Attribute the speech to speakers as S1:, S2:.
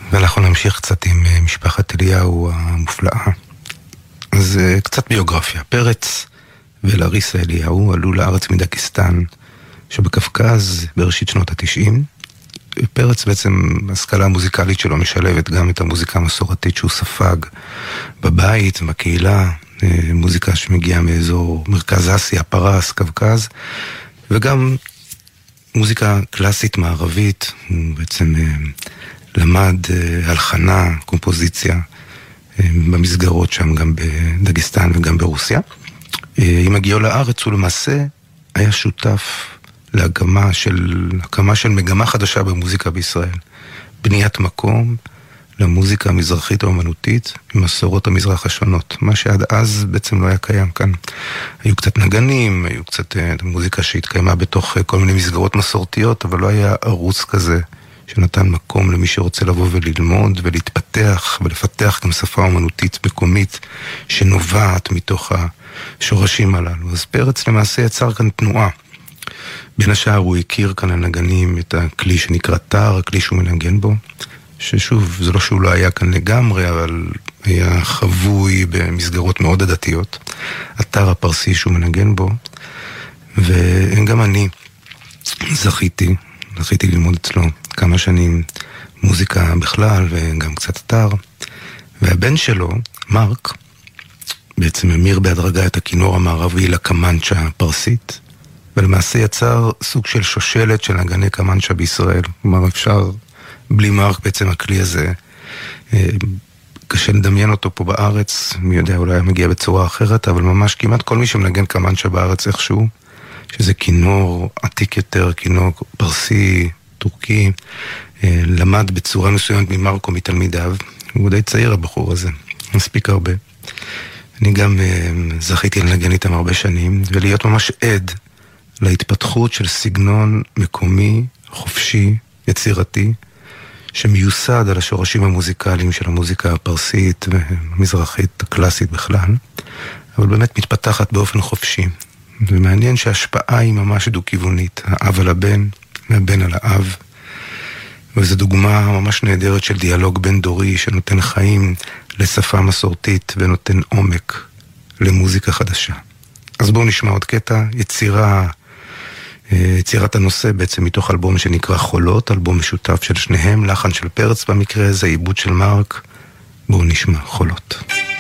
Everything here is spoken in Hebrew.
S1: ואנחנו נמשיך קצת עם משפחת אליהו המופלאה. אז קצת ביוגרפיה. פרץ ולריסה אליהו עלו לארץ מדגיסטן שבקפקז בראשית שנות ה-90. פרץ בעצם, השכלה המוזיקלית שלו משלבת גם את המוזיקה המסורתית שהוא ספג בבית, בקהילה, מוזיקה שמגיעה מאזור מרכז אסיה, פרס, קווקז, וגם מוזיקה קלאסית מערבית. הוא בעצם למד הלחנה, קומפוזיציה, במסגרות שם גם בדגיסטן וגם ברוסיה. עם הגיעו לארץ הוא למעשה היה שותף להקמה של מגמה חדשה במוזיקה בישראל. בניית מקום למוזיקה המזרחית האומנותית ממסורות המזרח השונות. מה שעד אז בעצם לא היה קיים כאן. היו קצת נגנים, היו קצת מוזיקה שהתקיימה בתוך כל מיני מסגרות מסורתיות, אבל לא היה ערוץ כזה שנתן מקום למי שרוצה לבוא וללמוד ולהתפתח ולפתח גם שפה אומנותית מקומית שנובעת מתוך השורשים הללו. אז פרץ למעשה יצר כאן תנועה. בין השאר הוא הכיר כאן לנגנים את הכלי שנקרא טר, הכלי שהוא מנגן בו, ששוב, זה לא שהוא לא היה כאן לגמרי, אבל היה חבוי במסגרות מאוד עדתיות. הטר הפרסי שהוא מנגן בו, וגם אני זכיתי ללמוד אצלו כמה שנים מוזיקה בכלל וגם קצת טר. והבן שלו, מרק, בעצם המיר בהדרגה את הכינור המערבי לקמנצ'ה הפרסית, ולמעשה יצר סוג של שושלת של נגני קמנצ'ה בישראל. כלומר, אפשר, בלי מרק בעצם הכלי הזה, קשה לדמיין אותו פה בארץ, מי יודע, אולי מגיע בצורה אחרת, אבל ממש כמעט כל מי שמנגן קמנצ'ה בארץ איכשהו, שזה כינור עתיק יותר, כינור פרסי, טורקי, למד בצורה מסוימת ממרקו מתלמידיו. הוא די צעיר הבחור הזה, מספיק הרבה. אני גם זכיתי לנגן איתם הרבה שנים, ולהיות ממש עד להתפתחות של סגנון מקומי, חופשי, יצירתי, שמיוסד על השורשים המוזיקליים של המוזיקה הפרסית והמזרחית הקלאסית בכלל, אבל באמת מתפתחת באופן חופשי. ומעניין שההשפעה היא ממש דו-כיוונית, האב על הבן, והבן על האב, וזו דוגמה ממש נהדרת של דיאלוג בין דורי שנותן חיים לשפה מסורתית ונותן עומק למוזיקה חדשה. אז בואו נשמע עוד קטע, יצירת הנושא בעצם מתוך אלבום שנקרא חולות, אלבום משותף של שניהם, לחן של פרץ במקרה הזה, עיבוד של מרק. בואו נשמע חולות.